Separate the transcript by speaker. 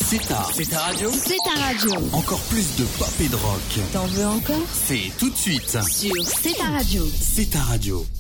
Speaker 1: C'est ta radio.
Speaker 2: C'est ta radio.
Speaker 1: Encore plus de pop et de rock.
Speaker 2: T'en veux encore?
Speaker 1: C'est tout de suite
Speaker 2: Sur C'est ta radio.
Speaker 1: C'est ta radio.